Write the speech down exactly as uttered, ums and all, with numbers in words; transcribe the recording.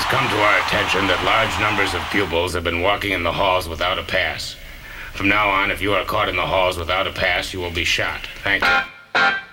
come to our attention that large numbers of pupils have been walking in the halls without a pass. From now on, if you are caught in the halls without a pass, you will be shot. Thank you.